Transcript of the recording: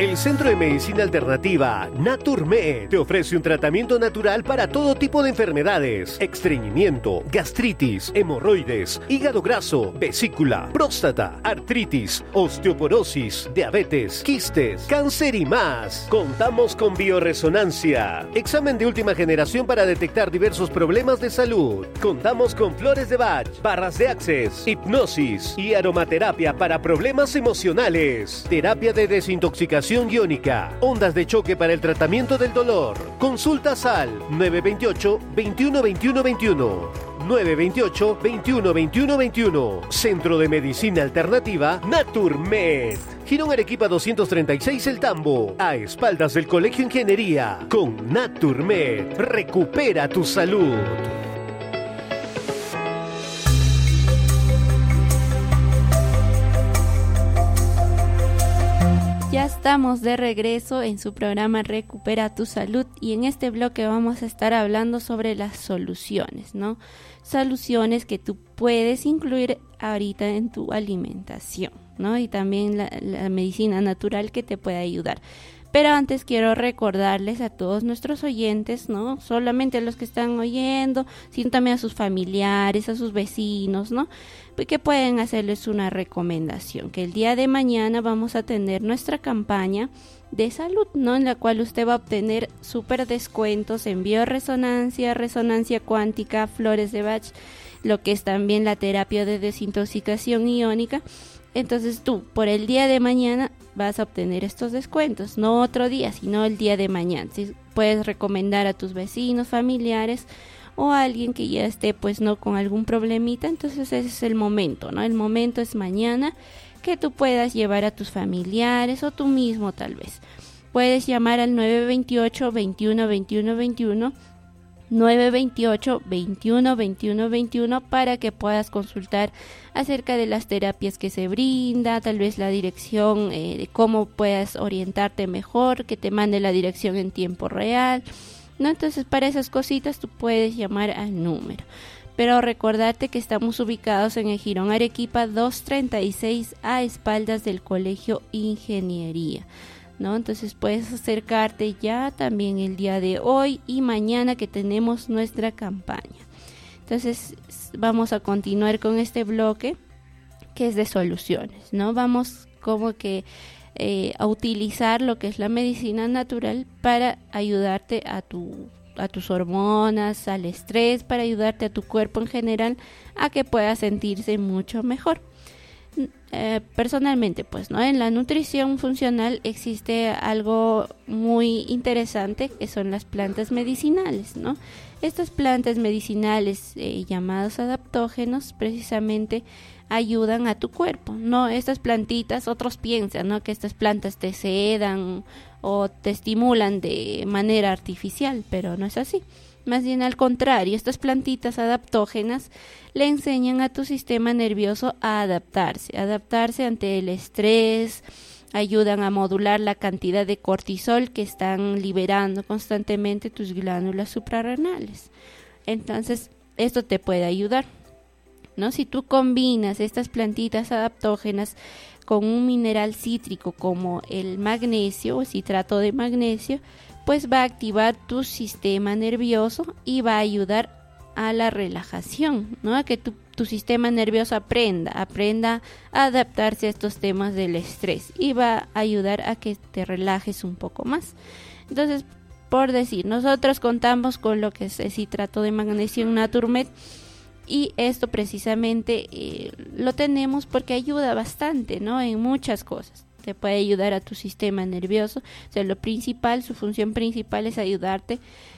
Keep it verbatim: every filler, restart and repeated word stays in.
El Centro de Medicina Alternativa Naturmed te ofrece un tratamiento natural para todo tipo de enfermedades: estreñimiento, gastritis, hemorroides, hígado graso, vesícula, próstata, artritis, osteoporosis, diabetes, quistes, cáncer y más. Contamos con bioresonancia, examen de última generación para detectar diversos problemas de salud. Contamos con flores de Bach, barras de Access, hipnosis y aromaterapia para problemas emocionales, terapia de desintoxicación iónica, ondas de choque para el tratamiento del dolor. Consultas al nueve dos ocho, veintiuno, veintiuno, veintiuno. nueve dos ocho, veintiuno, veintiuno, veintiuno. Centro de Medicina Alternativa Naturmed. Girón Arequipa doscientos treinta y seis El Tambo, a espaldas del Colegio Ingeniería. Con Naturmed, recupera tu salud. Ya estamos de regreso en su programa Recupera tu Salud y en este bloque vamos a estar hablando sobre las soluciones, ¿no? Soluciones que tú puedes incluir ahorita en tu alimentación, ¿no? Y también la, la medicina natural que te puede ayudar. Pero antes quiero recordarles a todos nuestros oyentes, no solamente a los que están oyendo, sino también a sus familiares, a sus vecinos, ¿no? Que pueden hacerles una recomendación, que el día de mañana vamos a tener nuestra campaña de salud, ¿no? En la cual usted va a obtener súper descuentos en bioresonancia, resonancia cuántica, flores de Bach, lo que es también la terapia de desintoxicación iónica. Entonces tú, por el día de mañana, vas a obtener estos descuentos, no otro día, sino el día de mañana. Si puedes recomendar a tus vecinos, familiares o a alguien que ya esté pues no con algún problemita, entonces ese es el momento, ¿no? El momento es mañana, que tú puedas llevar a tus familiares o tú mismo tal vez. Puedes llamar al nueve dos ocho, veintiuno, veintiuno, veintiuno, nueve dos ocho, veintiuno, veintiuno, veintiuno para que puedas consultar acerca de las terapias que se brinda, tal vez la dirección eh, de cómo puedas orientarte mejor, que te mande la dirección en tiempo real, ¿no? Entonces para esas cositas tú puedes llamar al número. Pero recordarte que estamos ubicados en el Girón Arequipa doscientos treinta y seis a espaldas del Colegio Ingeniería, ¿no? Entonces puedes acercarte ya también el día de hoy y mañana que tenemos nuestra campaña. Entonces vamos a continuar con este bloque que es de soluciones, ¿no? Vamos como que eh, a utilizar lo que es la medicina natural para ayudarte a tu a tus hormonas, al estrés, para ayudarte a tu cuerpo en general a que pueda sentirse mucho mejor. Eh, personalmente, pues, ¿no? En la nutrición funcional existe algo muy interesante que son las plantas medicinales, ¿no? Estas plantas medicinales eh, llamados adaptógenos precisamente ayudan a tu cuerpo, ¿no? Estas plantitas, otros piensan, ¿no? Que estas plantas te sedan o te estimulan de manera artificial, pero no es así. Más bien al contrario, estas plantitas adaptógenas le enseñan a tu sistema nervioso a adaptarse, adaptarse ante el estrés, ayudan a modular la cantidad de cortisol que están liberando constantemente tus glándulas suprarrenales. Entonces, esto te puede ayudar, ¿no? Si tú combinas estas plantitas adaptógenas con un mineral cítrico como el magnesio o citrato de magnesio, pues va a activar tu sistema nervioso y va a ayudar a la relajación, ¿no? A que tu, tu sistema nervioso aprenda, aprenda a adaptarse a estos temas del estrés y va a ayudar a que te relajes un poco más. Entonces, por decir, nosotros contamos con lo que es el citrato de magnesio en Naturmed y esto precisamente eh, lo tenemos porque ayuda bastante, ¿no? En muchas cosas. Te puede ayudar a tu sistema nervioso. O sea, lo principal, su función principal es ayudarte